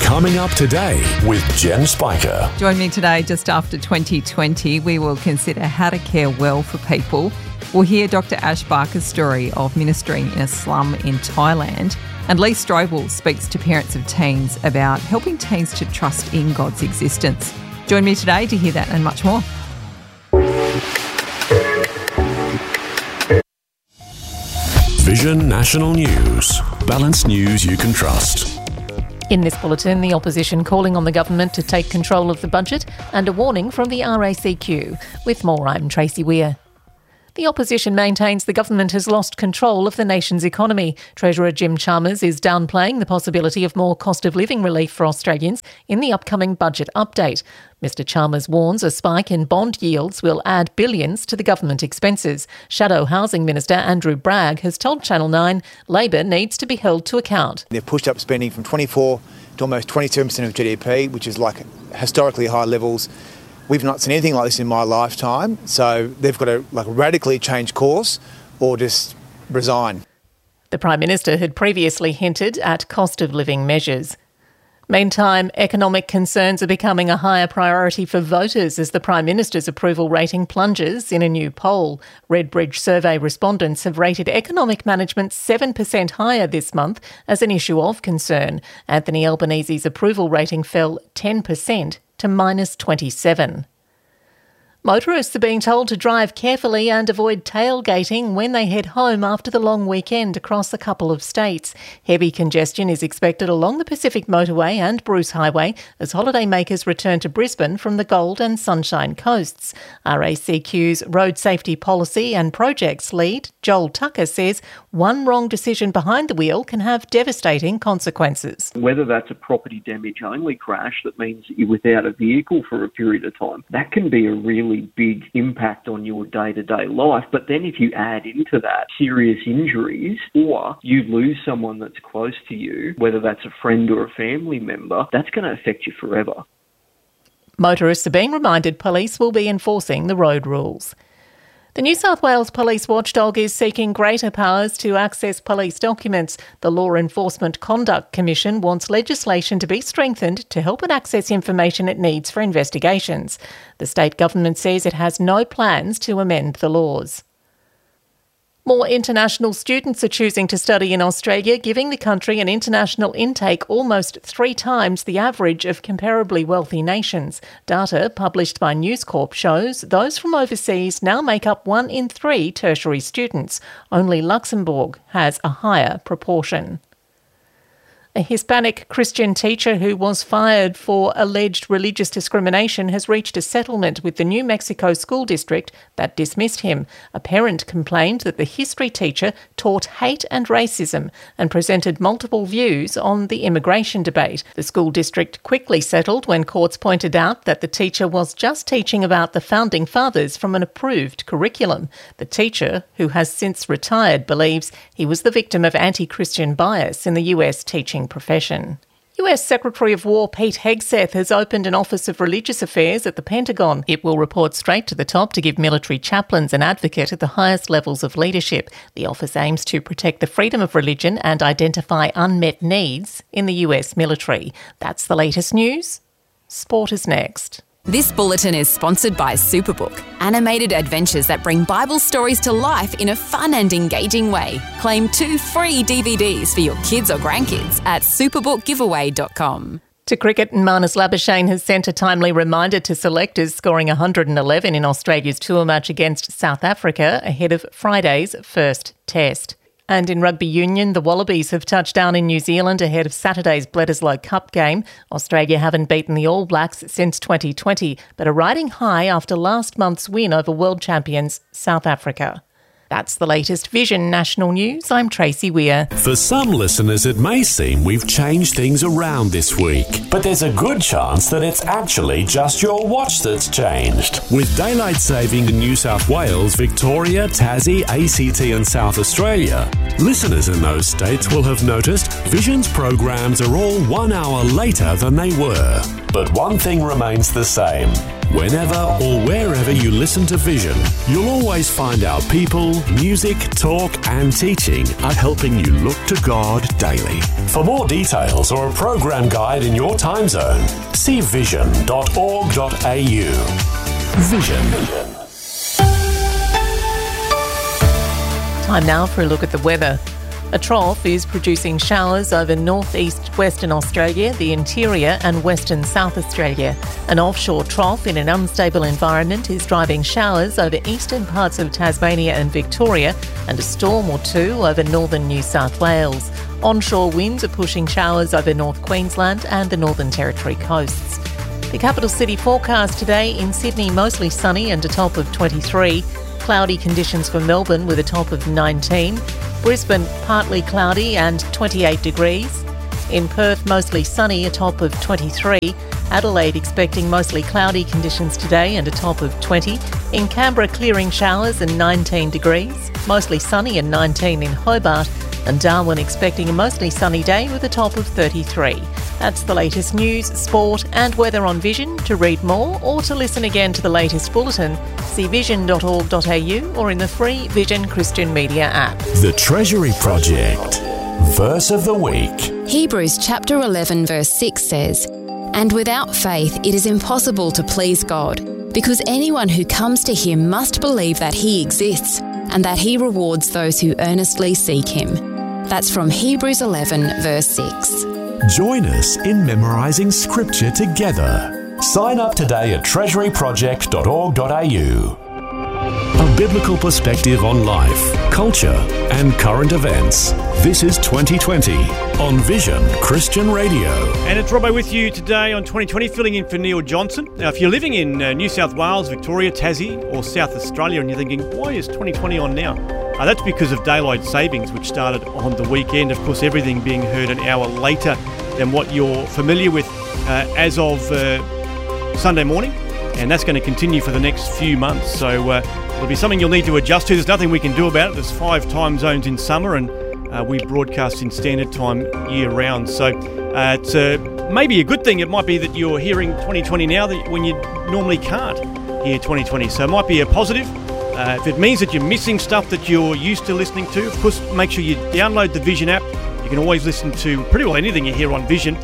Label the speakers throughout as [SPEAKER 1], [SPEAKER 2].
[SPEAKER 1] Coming up today with Jen Spiker.
[SPEAKER 2] Join me today just after 2020. We will consider how to care well for people. We'll hear Dr. Ash Barker's story of ministering in a slum in Thailand. And Lee Strobel speaks to parents of teens about helping teens to trust in God's existence. Join me today to hear that and much more.
[SPEAKER 1] Vision National News. Balanced news you can trust.
[SPEAKER 3] In this bulletin, the opposition calling on the government to take control of the budget and a warning from the RACQ. With more, I'm Tracy Weir. The opposition maintains the government has lost control of the nation's economy. Treasurer Jim Chalmers is downplaying the possibility of more cost of living relief for Australians in the upcoming budget update. Mr Chalmers warns a spike in bond yields will add billions to the government expenses. Shadow Housing Minister Andrew Bragg has told Channel 9 Labor needs to be held to account.
[SPEAKER 4] They've pushed up spending from 24 to almost 27% of GDP, which is like historically high levels. We've not seen anything like this in my lifetime, so they've got to radically change course or just resign.
[SPEAKER 3] The Prime Minister had previously hinted at cost of living measures. Meantime, economic concerns are becoming a higher priority for voters as the Prime Minister's approval rating plunges in a new poll. Redbridge survey respondents have rated economic management 7% higher this month as an issue of concern. Anthony Albanese's approval rating fell 10% to -27. Motorists are being told to drive carefully and avoid tailgating when they head home after the long weekend across a couple of states. Heavy congestion is expected along the Pacific Motorway and Bruce Highway as holidaymakers return to Brisbane from the Gold and Sunshine Coasts. RACQ's Road Safety Policy and Projects lead, Joel Tucker, says one wrong decision behind the wheel can have devastating consequences.
[SPEAKER 5] Whether that's a property damage only crash that means that you're without a vehicle for a period of time, that can be a really big impact on your day-to-day life. But then if you add into that serious injuries or you lose someone that's close to you, whether that's a friend or a family member, that's going to affect you forever.
[SPEAKER 3] Motorists are being reminded police will be enforcing the road rules. The New South Wales Police Watchdog is seeking greater powers to access police documents. The Law Enforcement Conduct Commission wants legislation to be strengthened to help it access information it needs for investigations. The state government says it has no plans to amend the laws. More international students are choosing to study in Australia, giving the country an international intake almost 3 times the average of comparably wealthy nations. Data published by News Corp shows those from overseas now make up 1 in 3 tertiary students. Only Luxembourg has a higher proportion. A Hispanic Christian teacher who was fired for alleged religious discrimination has reached a settlement with the New Mexico School District that dismissed him. A parent complained that the history teacher taught hate and racism and presented multiple views on the immigration debate. The school district quickly settled when courts pointed out that the teacher was just teaching about the Founding Fathers from an approved curriculum. The teacher, who has since retired, believes he was the victim of anti-Christian bias in the US teaching profession. US Secretary of War Pete Hegseth has opened an Office of Religious Affairs at the Pentagon. It will report straight to the top to give military chaplains an advocate at the highest levels of leadership. The office aims to protect the freedom of religion and identify unmet needs in the US military. That's the latest news. Sport is next.
[SPEAKER 6] This bulletin is sponsored by Superbook, animated adventures that bring Bible stories to life in a fun and engaging way. Claim 2 free DVDs for your kids or grandkids at superbookgiveaway.com.
[SPEAKER 3] To cricket, Marnus Labuschagne has sent a timely reminder to selectors, scoring 111 in Australia's tour match against South Africa ahead of Friday's first test. And in rugby union, the Wallabies have touched down in New Zealand ahead of Saturday's Bledisloe Cup game. Australia haven't beaten the All Blacks since 2020, but are riding high after last month's win over world champions South Africa. That's the latest Vision National News. I'm Tracy Weir.
[SPEAKER 1] For some listeners, it may seem we've changed things around this week, but there's a good chance that it's actually just your watch that's changed. With daylight saving in New South Wales, Victoria, Tassie, ACT and South Australia, listeners in those states will have noticed Vision's programs are all 1 hour later than they were. But one thing remains the same. Whenever or wherever you listen to Vision, you'll always find our people, music, talk and teaching are helping you look to God daily. For more details or a program guide in your time zone, see vision.org.au. Vision.
[SPEAKER 3] Time now for a look at the weather. A trough is producing showers over northeast Western Australia, the interior and western South Australia. An offshore trough in an unstable environment is driving showers over eastern parts of Tasmania and Victoria and a storm or two over northern New South Wales. Onshore winds are pushing showers over North Queensland and the Northern Territory coasts. The capital city forecast today: in Sydney mostly sunny and a top of 23. Cloudy conditions for Melbourne with a top of 19. Brisbane partly cloudy and 28 degrees. In Perth mostly sunny, a top of 23. Adelaide expecting mostly cloudy conditions today and a top of 20. In Canberra clearing showers and 19 degrees. Mostly sunny and 19 in Hobart. And Darwin expecting a mostly sunny day with a top of 33. That's the latest news, sport and weather on Vision. To read more or to listen again to the latest bulletin, see vision.org.au or in the free Vision Christian Media app.
[SPEAKER 1] The Treasury Project. Verse of the week.
[SPEAKER 6] Hebrews chapter 11 verse 6 says, "And without faith it is impossible to please God, because anyone who comes to him must believe that he exists and that he rewards those who earnestly seek him." That's from Hebrews 11 verse 6.
[SPEAKER 1] Join us in memorising scripture together. Sign up today at treasuryproject.org.au. A biblical perspective on life, culture and current events. This is 2020 on Vision Christian Radio.
[SPEAKER 7] And it's Robbo with you today on 2020, filling in for Neil Johnson. Now, if you're living in New South Wales, Victoria, Tassie or South Australia and you're thinking, why is 2020 on now? That's because of daylight savings, which started on the weekend. Of course, everything being heard an hour later than what you're familiar with as of Sunday morning. And that's going to continue for the next few months. So it'll be something you'll need to adjust to. There's nothing we can do about it. There's 5 time zones in summer and we broadcast in standard time year round. So it's maybe a good thing. It might be that you're hearing 2020 now when you normally can't hear 2020. So it might be a positive. If it means that you're missing stuff that you're used to listening to, of course, make sure you download the Vision app. You can always listen to pretty well anything you hear on Vision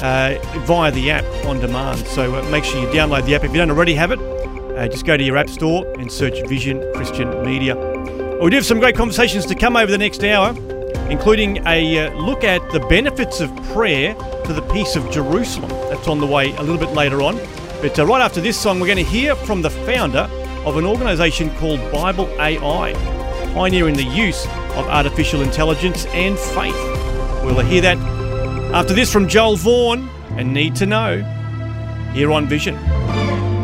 [SPEAKER 7] via the app on demand. So make sure you download the app. If you don't already have it, just go to your app store and search Vision Christian Media. We do have some great conversations to come over the next hour, including a look at the benefits of prayer for the peace of Jerusalem. That's on the way a little bit later on. But right after this song, we're going to hear from the founder of an organisation called Bible AI, pioneering the use of artificial intelligence and faith. We'll hear that after this from Joel Vaughan and Need to Know here on Vision.